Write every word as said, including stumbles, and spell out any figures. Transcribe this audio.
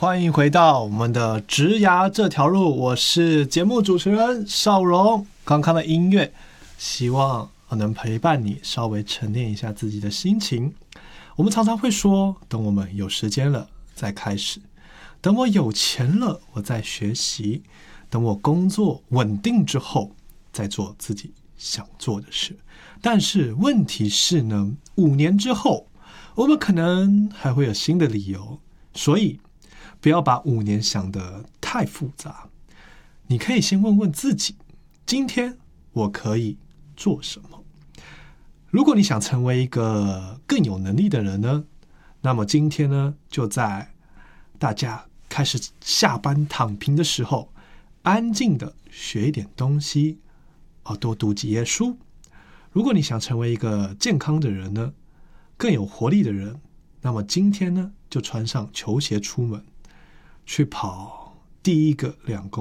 欢迎回到我们的职涯这条路，我是节目主持人邵荣。刚刚的音乐，希望能陪伴你稍微沉淀一下自己的心情。我们常常会说，等我们有时间了再开始，等我有钱了我再学习，等我工作稳定之后再做自己想做的事。但是问题是呢，五年之后我们可能还会有新的理由，所以不要把五年想得太复杂。你可以先问问自己，今天我可以做什么？如果你想成为一个更有能力的人呢，那么今天呢，就在大家开始下班躺平的时候，安静的学一点东西，哦，多读几页书。如果你想成为一个健康的人呢，更有活力的人，那么今天呢，就穿上球鞋出门，去跑第一个两公里。